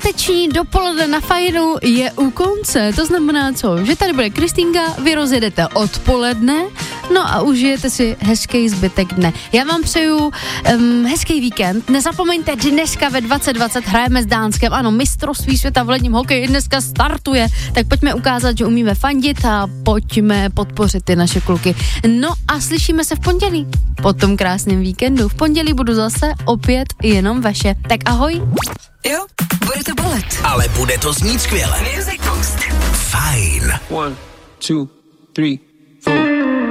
páteční dopoledne na Fajnu je u konce. To znamená co? Že tady bude Kristýnka, vy rozjedete odpoledne, no a užijete si hezký zbytek dne. Já vám přeju hezký víkend. Nezapomeňte, dneska ve 20:20 hrajeme s Dánskem. Ano, mistrovství světa v ledním hokeji dneska startuje. Tak pojďme ukázat, že umíme fandit a pojďme podpořit ty naše kluky. No a slyšíme se v pondělí. Po tom krásném víkendu. V pondělí budu zase opět jenom vaše. Tak ahoj. Jo, bude to bolet. Ale bude to znít skvěle. Music Box. Fajn. 1, 2, 3, 4.